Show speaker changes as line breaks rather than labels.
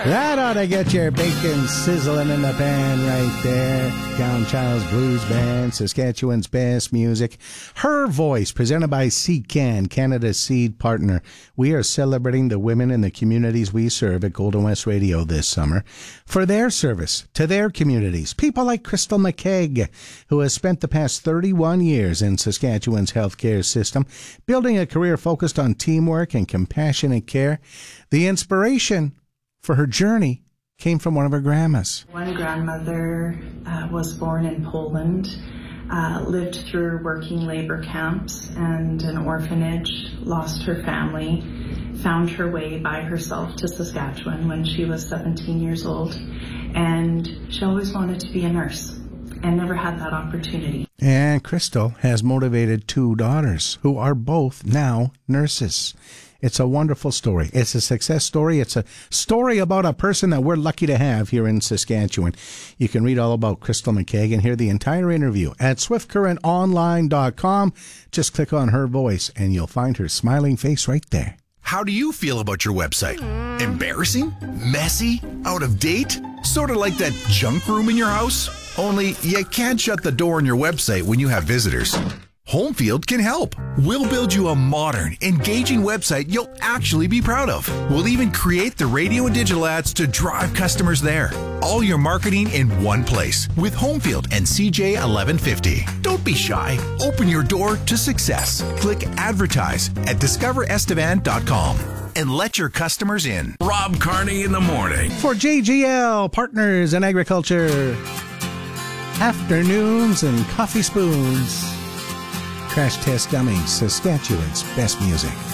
That ought to get your bacon sizzling in the pan right there. Gown Child's Blues Band, Saskatchewan's best music. Her Voice, presented by CCAN, Canada's seed partner. We are celebrating the women in the communities we serve at Golden West Radio this summer for their service to their communities. People like Crystal McKeag, who has spent the past 31 years in Saskatchewan's healthcare system, building a career focused on teamwork and compassionate care. The inspiration for her journey came from one of her grandmas.
One grandmother was born in Poland, lived through working labor camps and an orphanage, lost her family, found her way by herself to Saskatchewan when she was 17 years old, and she always wanted to be a nurse and never had that opportunity.
And Crystal has motivated two daughters who are both now nurses. It's a wonderful story. It's a success story. It's a story about a person that we're lucky to have here in Saskatchewan. You can read all about Crystal McKeag and hear the entire interview at swiftcurrentonline.com. Just click on Her Voice and you'll find her smiling face right there.
How do you feel about your website? Embarrassing? Messy? Out of date? Sort of like that junk room in your house? Only you can't shut the door on your website when you have visitors. Homefield can help. We'll build you a modern, engaging website you'll actually be proud of. We'll even create the radio and digital ads to drive customers there. All your marketing in one place with Homefield and CJ 1150. Don't be shy. Open your door to success. Click advertise at discoverestevan.com and let your customers in.
Rob Carney in the morning.
For JGL Partners in Agriculture. Afternoons and coffee spoons. Crash Test Dummies, Saskatchewan's best music.